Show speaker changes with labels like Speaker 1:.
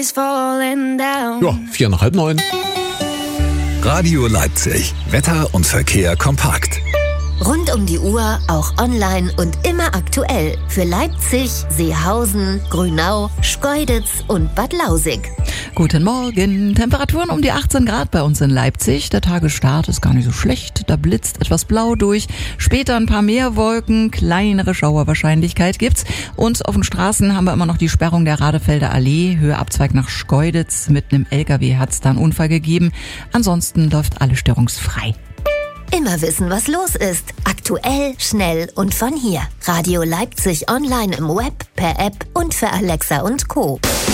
Speaker 1: Ja, 8:45.
Speaker 2: Radio Leipzig. Wetter und Verkehr kompakt.
Speaker 3: Rund um die Uhr, auch online und immer aktuell. Für Leipzig, Seehausen, Grünau, Schkeuditz und Bad Lausick.
Speaker 4: Guten Morgen. Temperaturen um die 18 Grad bei uns in Leipzig. Der Tagesstart ist gar nicht so schlecht. Da blitzt etwas blau durch. Später ein paar mehr Wolken. Kleinere Schauerwahrscheinlichkeit gibt's. Und auf den Straßen haben wir immer noch die Sperrung der Radefelder Allee. Höheabzweig nach Schkeuditz. Mit einem LKW hat's da einen Unfall gegeben. Ansonsten läuft alles störungsfrei.
Speaker 3: Immer wissen, was los ist. Aktuell, schnell und von hier. Radio Leipzig online im Web, per App und für Alexa und Co.